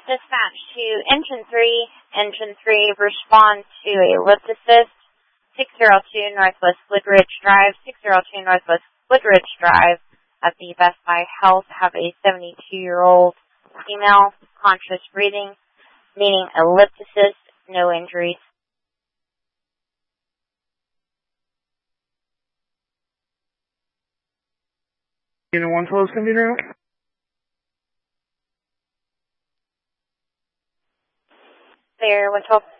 Dispatch to Engine 3. Engine 3, respond to a lift assist. 602 Northwest Woodridge Drive. 602 Northwest Woodridge Drive at the Best Buy Health. Have a 72-year-old female, conscious breathing, needing a lift assist, no injuries. Unit 112 is going to be route. There, 112.